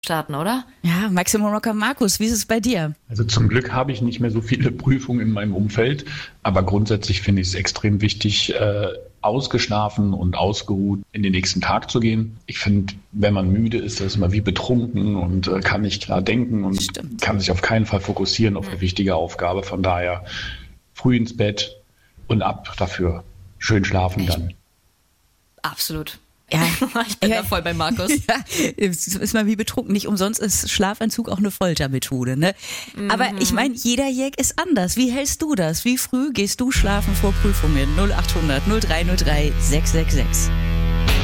starten, oder? Ja, Maximum Rocker Markus, wie ist es bei dir? Also zum Glück habe ich nicht mehr so viele Prüfungen in meinem Umfeld, aber grundsätzlich finde ich es extrem wichtig, ausgeschlafen und ausgeruht in den nächsten Tag zu gehen. Ich finde, wenn man müde ist, ist man wie betrunken und kann nicht klar denken und kann sich auf keinen Fall fokussieren auf eine wichtige Aufgabe. Von daher früh ins Bett und ab dafür. Schön schlafen dann. Absolut. Ja, ich bin da voll bei Markus. Ja, ist mal wie betrunken. Nicht umsonst ist Schlafanzug auch eine Foltermethode, ne? Aber ich meine, jeder Jack ist anders. Wie hältst du das? Wie früh gehst du schlafen vor Prüfungen? 0800 0303 666.